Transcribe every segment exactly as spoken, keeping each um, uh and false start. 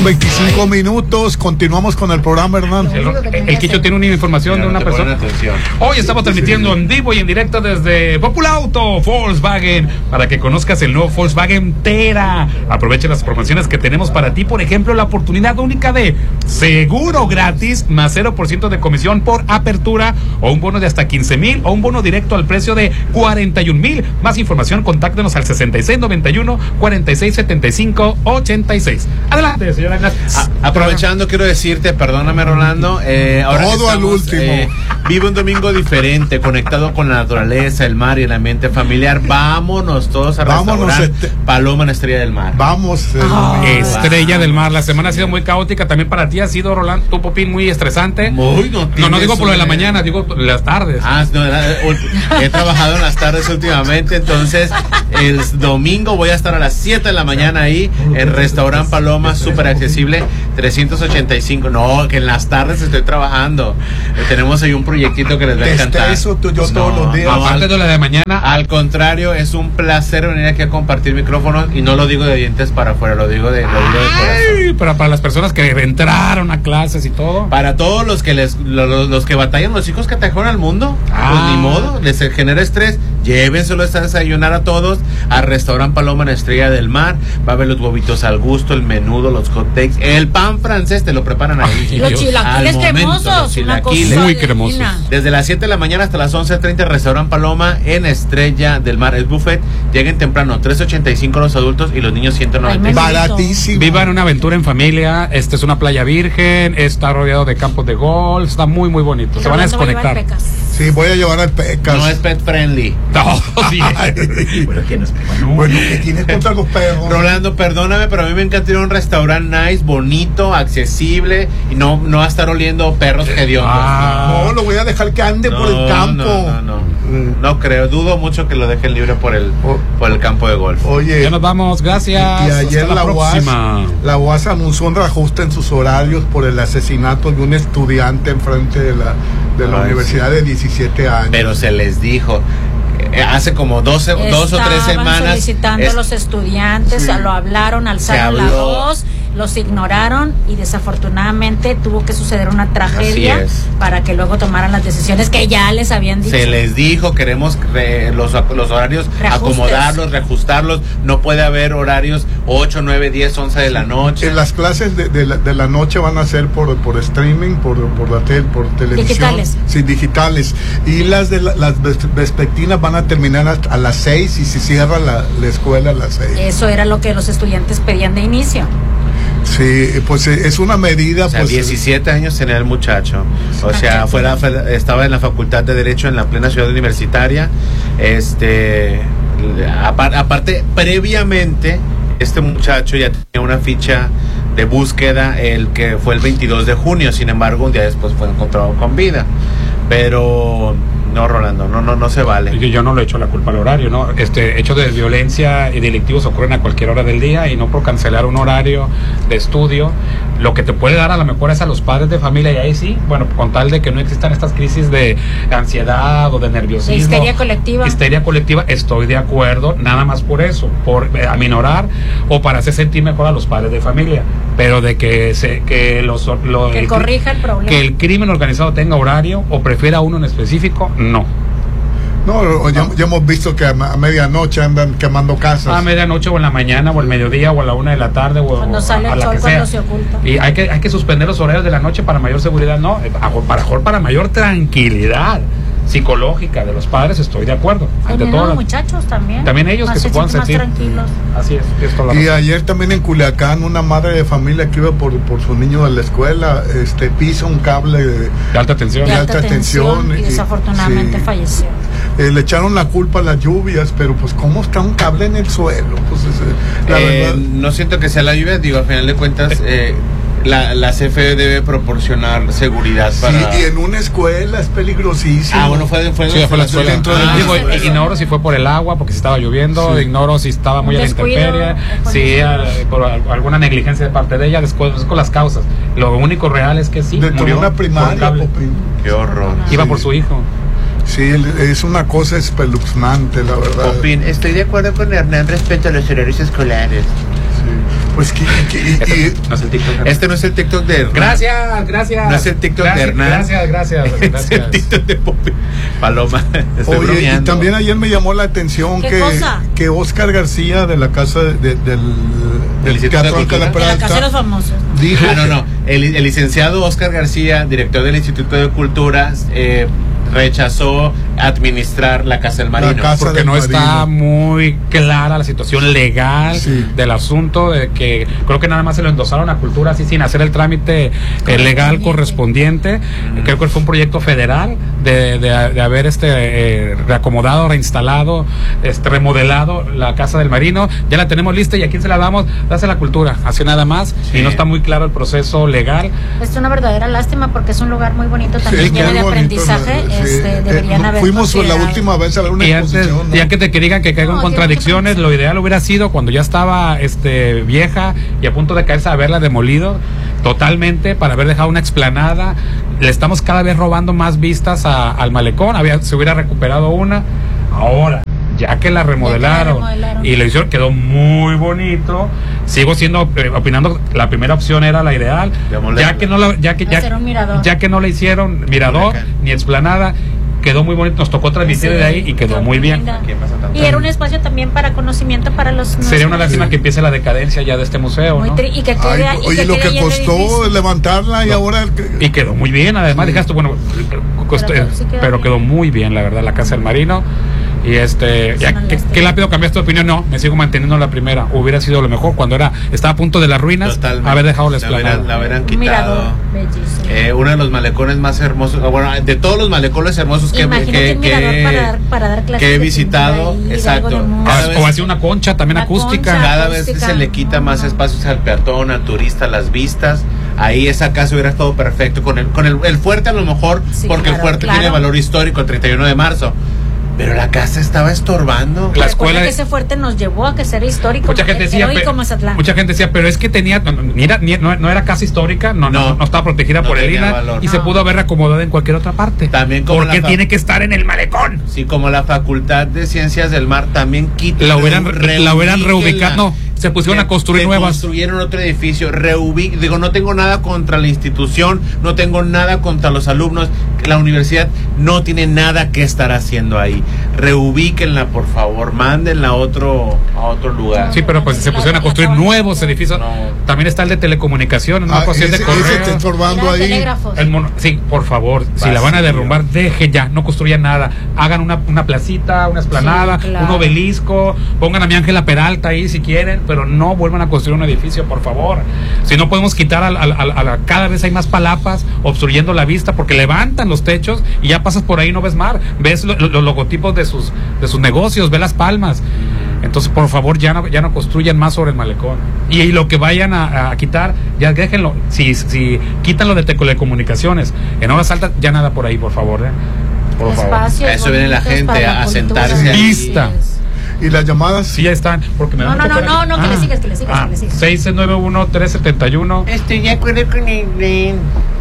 con veinticinco minutos. Continuamos con el programa, Hernán. El, el, el Quicho tiene una información de una persona. Hoy estamos transmitiendo en vivo y en directo desde Populauto Volkswagen para que conozcas el nuevo Volkswagen Tera. Aproveche las promociones que tenemos para ti. Por ejemplo, la oportunidad única de seguro gratis más cero por ciento de comisión por apertura, o un bono de hasta quince mil, o un bono directo al precio de cuarenta y un mil. Más información, contáctenos al sesenta y seis noventa y uno cuarenta y seis setenta y cinco ochenta y seis. Adelante, señora. A, aprovechando, quiero decirte, perdóname, Rolando, eh, ahora todo estamos, al último. Eh, vive un domingo diferente, conectado con la naturaleza, el mar y el ambiente familiar. Vámonos todos a Vámonos restaurar este... Paloma en Estrella del Mar. Vamos. Eh, oh, Estrella del Mar. La semana ha sido muy caótica también para ti. Ha sido, Rolando, tu Popín, muy estresante. Muy, no, no, no digo por lo de la mañana, digo las tardes. Ah, no, he trabajado en las tardes últimamente, entonces el domingo voy a estar a las siete de la mañana ahí en Restaurant Paloma, súper accesible, trescientos ochenta y cinco. No, que en las tardes estoy trabajando. Eh, tenemos ahí un proyectito que les va a encantar. Eso tú, yo pues todos no, los días. Aparte al, de la de mañana. Al contrario, es un placer venir aquí a compartir micrófonos, y no lo digo de dientes para afuera, lo digo de, lo digo de corazón. Pero para las personas que entraron a clases y todo. Para todos los que les los, los que batallan, los hijos que trajeron al mundo, ah. pues ni modo, les genera estrés. Llévenselo a desayunar a todos al Restaurant Paloma en Estrella del Mar. Va a haber los huevitos al gusto, el menudo, los hot cakes, el pan francés, te lo preparan ahí. Los chilaquiles cremosos, los chilaquiles. Muy cremosos. Desde las siete de la mañana hasta las once treinta, Restaurant Paloma en Estrella del Mar. Es buffet. Lleguen temprano, tres ochenta y cinco los adultos y los niños ciento noventa y cinco. Baratísimo. Vivan una aventura en familia. Este es una playa virgen, está rodeado de campos de golf, está muy muy bonito. Se van a desconectar. Sí, voy a llevar al Pecas. No es pet friendly. No, sí. Bueno, ¿qué nos bueno, bueno, ¿qué tienes contra los perros? Rolando, perdóname, pero a mí me encanta ir a un restaurante nice, bonito, accesible, y no, no va a estar oliendo perros hediondos. Ah, no, lo voy a dejar que ande no, por el campo. No, no, no. Mm. No creo, dudo mucho que lo dejen libre por el, oh. por el campo de golf. Oye. Ya nos vamos, gracias. Y, y ayer hasta la, la U A S, la U A S anunció un reajuste en sus horarios por el asesinato de un estudiante enfrente de la, de la Ay, universidad sí. de diecisiete años. Pero se les dijo. Hace como doce, dos o tres semanas solicitando es, a los estudiantes, sí. lo hablaron, alzaron la voz, los ignoraron, y desafortunadamente tuvo que suceder una tragedia para que luego tomaran las decisiones que ya les habían dicho. Se les dijo, queremos re, los, los horarios reajustes, acomodarlos, reajustarlos. No puede haber horarios ocho, nueve, diez, once de la noche. Las clases de, de, la, de la noche van a ser por, por streaming, por, por, la tel, por televisión. Digitales. Sí, digitales. Y las de la, las vespertinas van a terminar a las seis, y se cierra la, la escuela a las seis. Eso era lo que los estudiantes pedían de inicio. Sí, pues es una medida. O sea, pues, diecisiete años tenía el muchacho. O sea, fuera, estaba en la Facultad de Derecho en la plena ciudad universitaria. Este, aparte, previamente, este muchacho ya tenía una ficha de búsqueda, el que fue el veintidós de junio. Sin embargo, un día después fue encontrado con vida. Pero no, Rolando, no, no, no se vale. Yo no le echo la culpa al horario, ¿no? Este, hechos de violencia y delictivos ocurren a cualquier hora del día, y no por cancelar un horario de estudio. Lo que te puede dar a lo mejor es a los padres de familia, y ahí sí, bueno, con tal de que no existan estas crisis de ansiedad o de nerviosismo. De histeria colectiva. Histeria colectiva, estoy de acuerdo, nada más por eso, por eh, aminorar o para hacer sentir mejor a los padres de familia. Pero de que se que los lo, que el, corrija el problema. Que el crimen organizado tenga horario o prefiera uno en específico, no. No, ya, ya hemos visto que a medianoche andan quemando casas. A medianoche o en la mañana o al mediodía o a la una de la tarde o cuando sale el sol, cuando se oculta. Y hay que hay que suspender los horarios de la noche para mayor seguridad, no, para para mayor tranquilidad psicológica de los padres, estoy de acuerdo. Ante todo, los muchachos también. También ellos que se puedan sentir más tranquilos. Así es. Esto y ayer también en Culiacán, una madre de familia que iba por, por su niño de la escuela, este pisa un cable de, de alta tensión. De alta, alta tensión, tensión y, y desafortunadamente sí, falleció. Eh, le echaron la culpa a las lluvias, pero pues cómo está un cable en el suelo. Pues es, la eh, verdad, no siento que sea la lluvia, digo, al final de cuentas. Eh, La, la C F E debe proporcionar seguridad para... Sí, y en una escuela es peligrosísimo. Ah, bueno, fue, fue, sí, fue la escuela. Dentro ah, de digo, ignoro si fue por el agua, porque si estaba lloviendo, sí. Ignoro si estaba muy a la intemperie, si eh, por alguna negligencia de parte de ella, después con las causas. Lo único real es que sí, dentro murió de una primaria. Qué horror. Iba sí. por su hijo. Sí, es una cosa espeluznante, la verdad. Popín, estoy de acuerdo con Hernán respecto a los horarios escolares. Sí. Pues que, que, y, y, no es el TikTok. Este no es el TikTok de Hernán. Gracias, gracias. No es el TikTok gracias, de Hernán. Gracias, gracias, gracias. Es el TikTok de Popi. Paloma. Estoy oye, bromeando. y también ayer me llamó la atención que, que Oscar García de la casa de, de, del, del Teatro Alcalá de la Casa de los Famosos dijo, ah, no, no, el, el licenciado Oscar García, director del Instituto de Cultura, eh, rechazó administrar la Casa del Marino. Casa porque del no Marino. Está muy clara la situación legal sí. del asunto, de que creo que nada más se lo endosaron a Cultura así sin hacer el trámite eh, legal correspondiente. Mm. Creo que fue un proyecto federal de, de, de haber este eh, reacomodado, reinstalado, este remodelado la Casa del Marino. Ya la tenemos lista y a quién se la damos, dásela a Cultura, así nada más, sí. y no está muy claro el proceso legal. Es una verdadera lástima porque es un lugar muy bonito también, sí, lleno de aprendizaje. Bonito, sí. Este, deberían eh, haber fuimos la última vez a ver una y exposición, antes, ¿no? Ya que te digan que caigan no, contradicciones, lo ideal hubiera sido cuando ya estaba este vieja y a punto de caerse, haberla demolido totalmente para haber dejado una explanada. Le estamos cada vez robando más vistas a, al malecón. Había, se hubiera recuperado una. Ahora, ya que la remodelaron, que la remodelaron. y lo hicieron, quedó muy bonito. Sigo siendo eh, opinando la primera opción era la ideal, ya que no la, ya que ya, ya que no le hicieron mirador ni explanada, quedó muy bonito. Nos tocó transmitir sí, de ahí y quedó muy bien. Y era un espacio también para conocimiento para los. Sería una lástima que empiece la decadencia ya de este museo, ¿no? Y que quede, Ay, y oye, que lo que costó levantarla y no. ahora. Y quedó muy bien, además, sí. Dijiste, bueno, costó, pero, sí quedó, pero quedó muy bien, la verdad, la Casa del Marino. Y este, ya, ¿qué, ¿qué rápido cambiaste de opinión? No, me sigo manteniendo la primera. Hubiera sido lo mejor cuando era estaba a punto de las ruinas. Totalmente. Haber dejado la explanada. La hubieran quitado. Eh, uno de los malecones más hermosos, bueno, de todos los malecones hermosos que, que, que, para dar, para dar clases que he visitado, ahí, exacto. Vez, o así una concha también acústica. Concha, cada acústica. vez se le quita más espacios al peatón, al turista, las vistas. Ahí esa casa hubiera estado perfecto con el con el, el fuerte a lo mejor, sí, porque claro, el fuerte claro. tiene valor histórico, el treinta y uno de marzo. Pero la casa estaba estorbando. La escuela que ese fuerte nos llevó a que ser histórico. Mucha gente decía, pero, mucha gente decía, pero es que tenía, no, ni era, ni, no, no era casa histórica, no, no, no, no estaba protegida no por el I N A valor. y no. se pudo haber acomodado en cualquier otra parte. También como porque tiene que estar en el malecón. Sí, como la Facultad de Ciencias del Mar también quita. La hubieran, re, la hubieran reubicado. No, se pusieron a construir que nuevas. Construyeron otro edificio, reubic, digo, no tengo nada contra la institución, no tengo nada contra los alumnos. La universidad no tiene nada que estar haciendo ahí. Reubíquenla, por favor, mándenla a otro, a otro lugar. Sí, pero pues se pusieron a construir nuevos edificios. No. También está el de telecomunicaciones, una ah, cuestión de correo. Ese está estorbando ahí. El mono, sí, por favor, Vacío. si la van a derrumbar, dejen ya, no construyan nada. Hagan una, una placita, una esplanada, sí, claro. un obelisco, pongan a mi Ángela Peralta ahí si quieren, pero no vuelvan a construir un edificio, por favor. Si no podemos quitar a, a, a, a la, cada vez hay más palapas obstruyendo la vista porque levantan los techos y ya pasas por ahí y no ves mar, ves lo, lo, los logotipos de sus de sus negocios, ves las palmas. Entonces, por favor, ya no ya no construyan más sobre el malecón. Y, y lo que vayan a, a quitar, ya déjenlo. Si si quitan lo de telecomunicaciones, en horas altas, ya nada por ahí, por favor, ¿eh? Por Espacios favor. A eso viene la gente, a, a sentarse ahí. Vista. ¿Y las llamadas? Sí, ya están. Porque me no, no, no, no, no, ah. que le sigas, que le sigas, ah. que le sigas. seis nueve uno, tres siete uno. Estoy de acuerdo con el...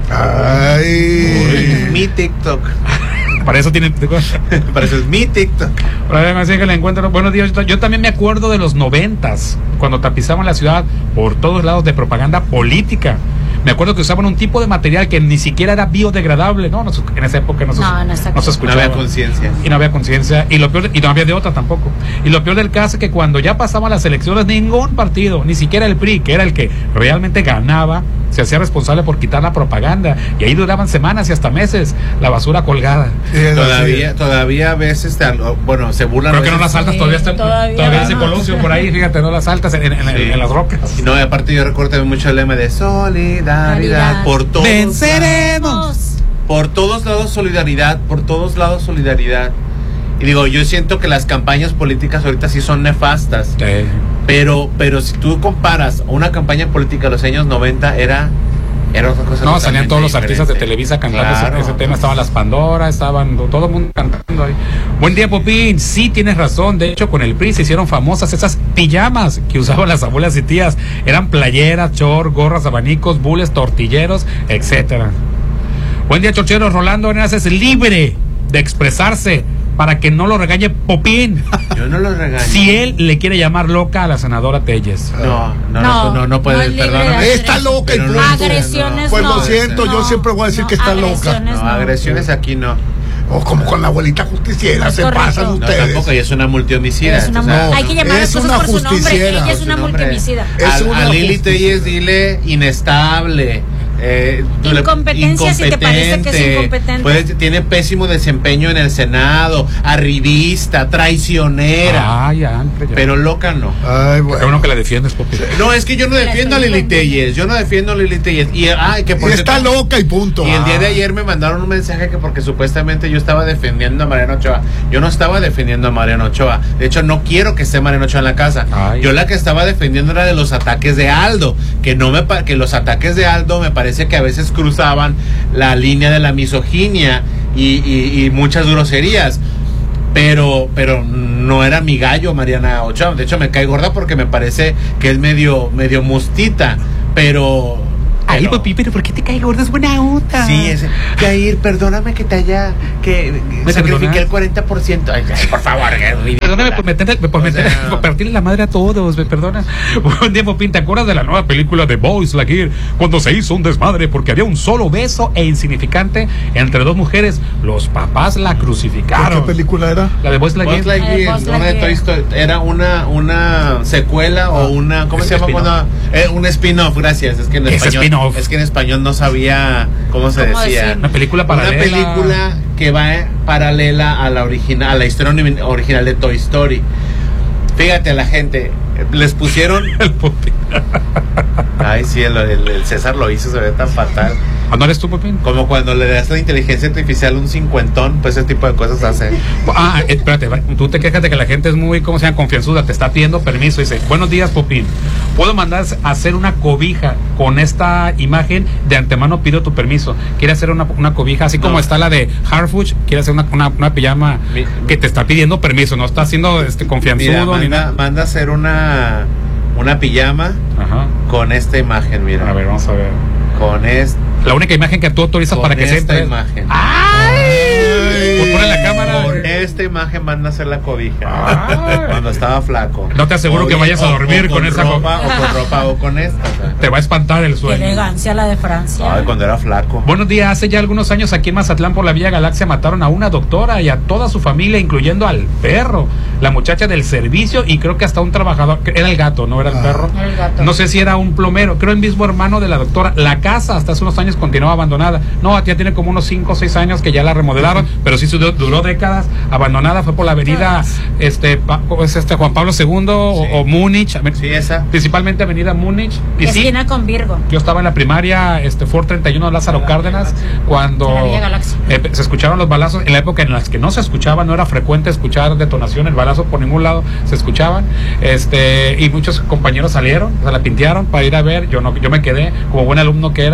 Ay. Mi TikTok. Para eso tiene. Para eso es mi TikTok. Así que le encuentro. Buenos días. Yo también me acuerdo de los noventas, cuando tapizaban la ciudad por todos lados de propaganda política. Me acuerdo que usaban un tipo de material que ni siquiera era biodegradable, ¿no? En esa época no se, no, no no se escuchaba. No había conciencia. Y no había conciencia. Y lo peor, y no había de otra tampoco. Y lo peor del caso es que cuando ya pasaban las elecciones, ningún partido, ni siquiera el P R I, que era el que realmente ganaba, se hacía responsable por quitar la propaganda. Y ahí duraban semanas y hasta meses la basura colgada. Todavía, todavía a veces, te, bueno, se burlan. Creo que no las altas, sí, todavía están, todavía, todavía ese colosio por ahí, fíjate, no las altas en, en, sí. en, en las rocas. Y no, y aparte yo recuerdo también mucho el lema de solidaridad, por todos venceremos. Lados, por todos lados solidaridad, por todos lados solidaridad. Y digo, yo siento que las campañas políticas ahorita sí son nefastas. Sí. Pero, pero si tú comparas una campaña política de los años noventa, era... Era otra cosa. No, salían todos los artistas de Televisa cantando claro, ese, ese tema. Estaban las Pandora, estaban todo el mundo cantando ahí. Buen día, Popín. Sí, tienes razón. De hecho, con el P R I se hicieron famosas esas pijamas que usaban las abuelas y tías. Eran playeras, short, gorras, abanicos, bules, tortilleros, etcétera. Buen día, Chorcheros. Rolando Arenas es libre de expresarse para que no lo regañe Popín. Yo no lo regaño. Si él le quiere llamar loca a la senadora Telles. No, no, no, no, no puede, no perdóname. Está loca y punto. Agresiones Pues no. lo siento, no, yo siempre voy a decir no, que está loca. No, no. agresiones aquí no. O como con la abuelita justiciera, Es se correcto. pasan No, ustedes. tampoco, ella es una multihomicida. Es una o sea, mu- hay que llamar las es cosas una por su nombre. justiciera. Ella es una su nombre. multimicida. Es A, una a Lili justicia. Telles dile inestable. Eh, Incompetencia, si te parece que es incompetente. Pues, tiene pésimo desempeño en el Senado, arribista, traicionera. Ay, ya, ya. Pero loca no. Ay, Qué bueno. bueno que la defiendes, Popín. No, es que yo no defiendo a Lili Telles. Yo no defiendo a Lili Telles. Y, ay, que por Y está cierto, loca y punto. Y el día de Ah. ayer me mandaron un mensaje que porque supuestamente yo estaba defendiendo a Mariano Ochoa. Yo no estaba defendiendo a Mariano Ochoa. De hecho, no quiero que esté Mariano Ochoa en la casa. Ay. Yo la que estaba defendiendo era de los ataques de Aldo. Que no me pa- que los ataques de Aldo me parece que a veces cruzaban la línea de la misoginia y, y, y muchas groserías. Pero, pero no era mi gallo Mariana Ochoa. De hecho, me cae gorda porque me parece que es medio, medio mustita. Pero. Ay, pero- Popín, pero ¿por qué te cae gorda? Es buena onda. Sí, ese. Jair, perdóname que te haya. Que ¿Me sacrifiqué perdonas? el cuarenta por ciento. Ay, ay, por favor, qué ridícula. Perdóname por, meterle, por, O meterle- sea, por partirle la madre a todos, me perdona. Buen día, Popín. ¿Te acuerdas de la nueva película de Boys Lightyear? Cuando se hizo un desmadre porque había un solo beso e insignificante entre dos mujeres. Los papás la crucificaron. ¿Qué película era? La de Boys Lightyear. Buzz Lightyear, Buzz una de Lightyear. Toy Story, era una, una secuela o una. ¿Cómo Es se llama? spin-off. Cuando, eh, un spin-off, gracias. Es que en Es español. spin-off. Es que en español no sabía cómo se ¿Cómo decía. decir? Una película paralela. Una película que va paralela a la original, a la historia uni- original de Toy Story. Fíjate a la gente, les pusieron. El Popín. Ay, sí, el, el- el César lo hizo, se ve tan fatal. ¿Ah, no eres tú, Popín? Como cuando le das a la inteligencia artificial un cincuentón, pues ese tipo de cosas hace. Ah, espérate, va, tú te quejas de que la gente es muy, ¿cómo se llama? Confianzuda, te está pidiendo permiso. Dice, buenos días, Popín. ¿Puedo mandar a hacer una cobija con esta imagen? De antemano pido tu permiso. Quiere hacer una, una cobija, así como No. está la de Harfuch, quiere hacer una, una, una pijama Mi- que te está pidiendo permiso, no está haciendo este confianzudo Mira, ni manda, nada. manda a hacer una, una pijama Ajá. con esta imagen, mira. A ver, vamos a ver. Con esta. La única imagen que tú autorizas Con para que se esta entre. imagen. ¡Ay! Pues ponle la cámara. Con esta imagen van a hacer la cobija. Ay. Cuando estaba flaco. No te aseguro que vayas a o- dormir o con esa co- ropa. O con ropa o con esta. o sea. Te va a espantar el Qué sueño. elegancia la de Francia. Ay, cuando era flaco. Buenos días, hace ya algunos años aquí en Mazatlán por la Vía Galaxia mataron a una doctora y a toda su familia, incluyendo al perro, la muchacha del servicio y creo que hasta un trabajador, que era el gato, no era el Ah. perro. Era el gato. No sé si era un plomero, creo el mismo hermano de la doctora. La casa hasta hace unos años continuaba abandonada. No, ya tiene como unos cinco o seis años que ya la remodelaron, pero sí duró, duró décadas abandonada. Fue por la avenida este, Pa- es este Juan Pablo segundo Sí. o, o Múnich, a ver, Sí, esa. principalmente avenida Múnich. Y sí, Esquina con Virgo. yo estaba en la primaria, este, Ford treinta y uno Lázaro Cárdenas, cuando En la Villa Galaxia. eh, se escucharon los balazos, en la época en las que no se escuchaba, no era frecuente escuchar detonaciones, balazos por ningún lado se escuchaban, este, y muchos compañeros salieron, se la pintearon para ir a ver, yo no, yo me quedé como buen alumno que era.